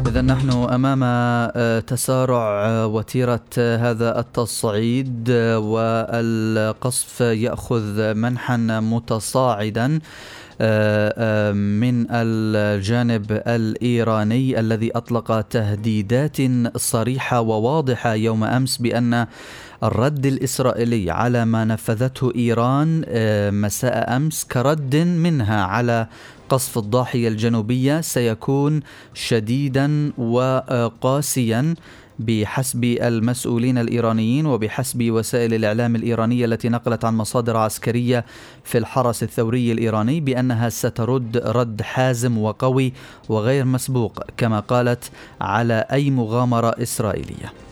إذا نحن أمام تسارع وتيرة هذا التصعيد، والقصف يأخذ منحا متصاعدا من الجانب الإيراني الذي أطلق تهديدات صريحة وواضحة يوم أمس بأن الرد الإسرائيلي على ما نفذته إيران مساء أمس كرد منها على قصف الضاحية الجنوبية سيكون شديدا وقاسيا بحسب المسؤولين الإيرانيين وبحسب وسائل الإعلام الإيرانية التي نقلت عن مصادر عسكرية في الحرس الثوري الإيراني بأنها سترد رد حازم وقوي وغير مسبوق كما قالت على أي مغامرة إسرائيلية.